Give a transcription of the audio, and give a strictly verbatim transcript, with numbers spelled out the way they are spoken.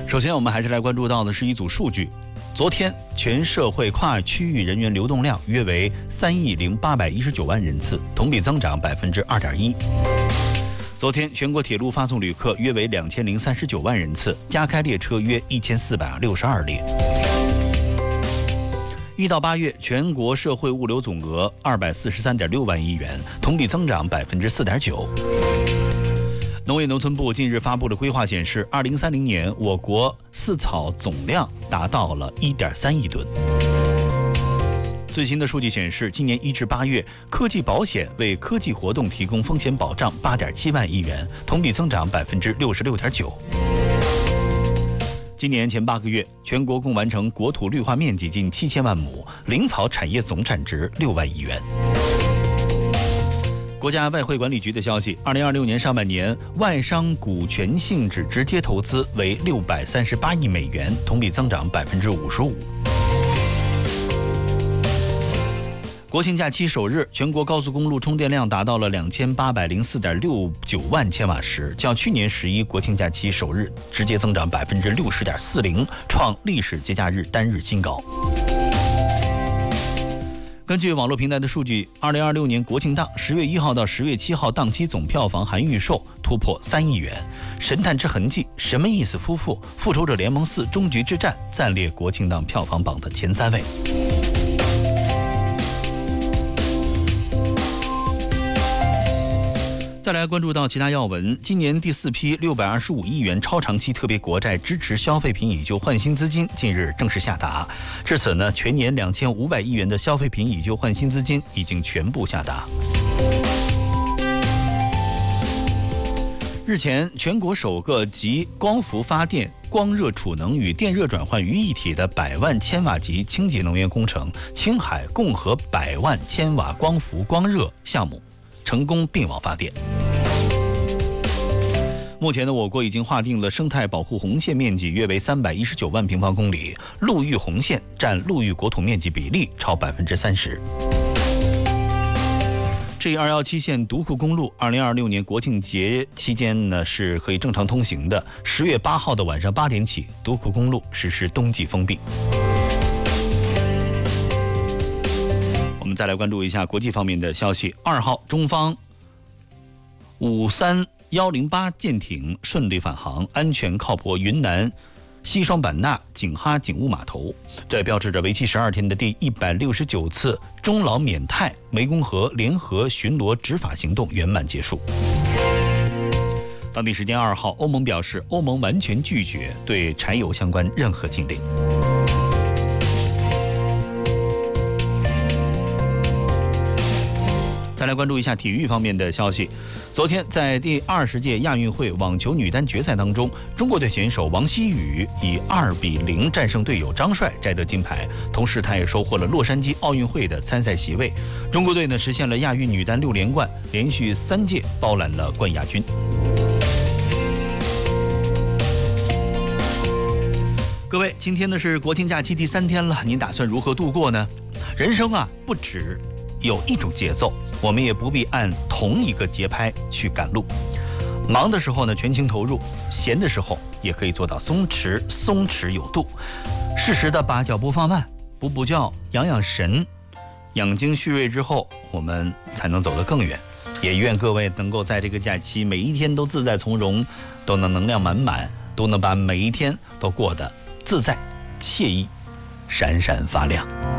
首先，我们还是来关注到的是一组数据。昨天，全社会跨区域人员流动量约为三亿零八百一十九万人次，同比增长百分之二点一。昨天，全国铁路发送旅客约为两千零三十九万人次，加开列车约一千四百六十二列。一到八月，全国社会物流总额二百四十三点六万亿元，同比增长百分之四点九。农业农村部近日发布的规划显示，二零三零年我国饲草总量达到了一点三亿吨。最新的数据显示，今年一至八月，科技保险为科技活动提供风险保障八点七万亿元，同比增长百分之六十六点九。今年前八个月，全国共完成国土绿化面积近七千万亩，林草产业总产值六万亿元。国家外汇管理局的消息，二零二六年上半年外商股权性质直接投资为六百三十八亿美元，同比增长百分之五十五。国庆假期首日，全国高速公路充电量达到了两千八百零四点六九万千瓦时，较去年十一国庆假期首日直接增长百分之六十点四零，创历史节假日单日新高。根据网络平台的数据，二零二六年国庆档十月一号到十月七号档期总票房含预售突破三亿元，《神探之痕迹》、《什么意思夫妇》、《复仇者联盟四：终局之战》暂列国庆档票房榜的前三位。再来关注到其他要闻，今年第四批六百二十五亿元超长期特别国债支持消费品以旧换新资金近日正式下达。至此呢，全年两千五百亿元的消费品以旧换新资金已经全部下达。日前，全国首个集光伏发电、光热储能与电热转换于一体的百万千瓦级清洁能源工程——青海共和百万千瓦光伏光热项目成功并网发电。目前呢，我国已经划定了生态保护红线面积约为三百一十九万平方公里，陆域红线占陆域国土面积比例超百分之三十。G 二一七线独库公路，二零二六年国庆节期间呢是可以正常通行的。十月八号的晚上八点起，独库公路实施冬季封闭。我们再来关注一下国际方面的消息。二号，中方五三幺零八舰艇顺利返航，安全靠泊云南西双版纳景哈警务码头，这标志着为期十二天的第一百六十九次中老缅泰湄公河联合巡逻执法行动圆满结束。当地时间二号，欧盟表示，欧盟完全拒绝对柴油相关任何禁令。再来关注一下体育方面的消息。昨天在第二十届亚运会网球女单决赛当中，中国队选手王希雨以二比零战胜队友张帅，摘得金牌，同时她也收获了洛杉矶奥运会的参赛席位。中国队呢实现了亚运女单六连冠，连续三届包揽了冠亚军。各位，今天呢是国庆假期第三天了，您打算如何度过呢？人生啊，不止有一种节奏，我们也不必按同一个节拍去赶路。忙的时候呢，全情投入；闲的时候，也可以做到松弛，松弛有度。适时的把脚步放慢，补补觉，养养神，养精蓄锐之后，我们才能走得更远。也愿各位能够在这个假期每一天都自在从容，都能能量满满，都能把每一天都过得自在、惬意、闪闪发亮。